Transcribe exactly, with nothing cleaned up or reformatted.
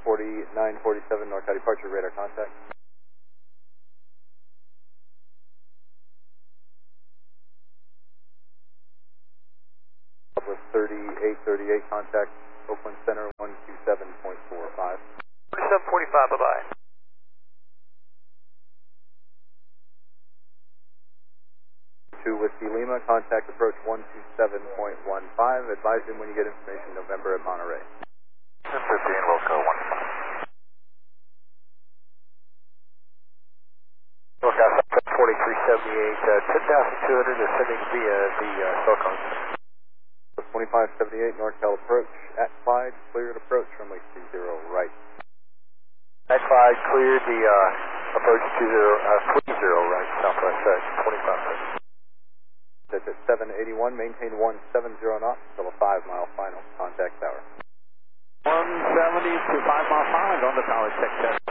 forty-nine forty-seven, NorCal departure, radar contact. With thirty-eight thirty-eight, contact Oakland Center, one two seven point four five. forty-seven forty-five, bye-bye. Two Whiskey Lima, contact approach one two seven point one five. Advise him when you get information November at Monterey. ten fifteen, Wilco, one five. NorCal forty-three seventy-eight, uh, ten thousand two hundred is sending via the uh, cell phone. twenty-five seventy-eight, NorCal approach at Clyde, cleared approach runway two zero right. At Clyde, cleared the uh, approach two zero, uh, three zero right, southwest edge, twenty-five seventy. That's at seven eighty-one, maintain one seventy knots until a five mile final, contact tower. one seventy to five mile five on the College Tech test.